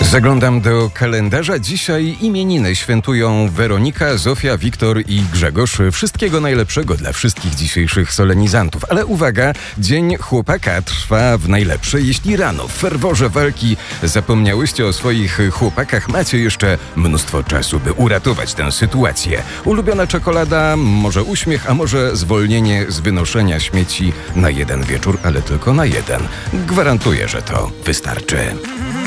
Zaglądam do kalendarza. Dzisiaj imieniny świętują Weronika, Zofia, Wiktor i Grzegorz. Wszystkiego najlepszego dla wszystkich dzisiejszych solenizantów. Ale uwaga, Dzień Chłopaka trwa w najlepsze, jeśli rano w ferworze walki zapomniałyście o swoich chłopakach. Macie jeszcze mnóstwo czasu, by uratować tę sytuację. Ulubiona czekolada, może uśmiech, a może zwolnienie z wynoszenia śmieci na jeden wieczór, ale tylko na jeden. Gwarantuję, że to wystarczy.